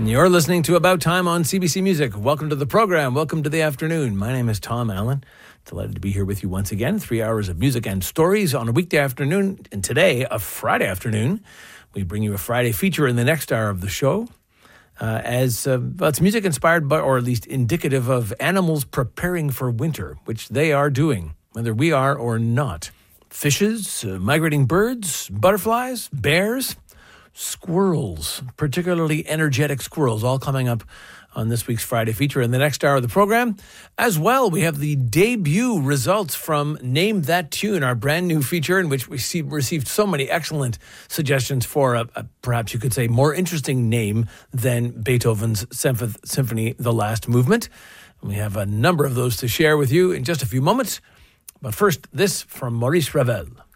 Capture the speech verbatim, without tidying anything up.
You're listening to About Time on C B C Music. Welcome to the program. Welcome to the afternoon. My name is Tom Allen. Delighted to be here with you once again. Three hours of music and stories on a weekday afternoon. And today, a Friday afternoon. We bring you a Friday feature in the next hour of the show. Uh, as uh, well, it's music inspired by, or at least indicative of, animals preparing for winter, which they are doing, whether we are or not. Fishes, uh, migrating birds, butterflies, bears, squirrels, particularly energetic squirrels, all coming up on this week's Friday feature in the next hour of the program. As well, we have the debut results from Name That Tune, our brand new feature in which we see, received so many excellent suggestions for a, a, perhaps you could say, more interesting name than Beethoven's Symph- Symphony, The Last Movement. And we have a number of those to share with you in just a few moments. But first, this from Maurice Ravel.